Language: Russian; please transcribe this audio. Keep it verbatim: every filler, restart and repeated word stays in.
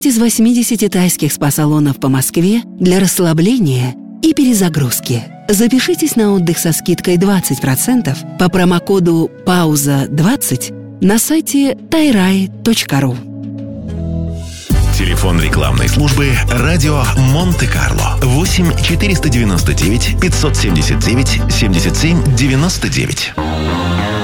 из восьмидесяти тайских спа-салонов по Москве для расслабления и перезагрузки. Запишитесь на отдых со скидкой двадцать процентов по промокоду пауза двадцать на сайте тайрай точка ру. Телефон рекламной службы «Радио Монте-Карло» восемь четыреста девяносто девять пятьсот семьдесят девять семьдесят семь девяносто девять.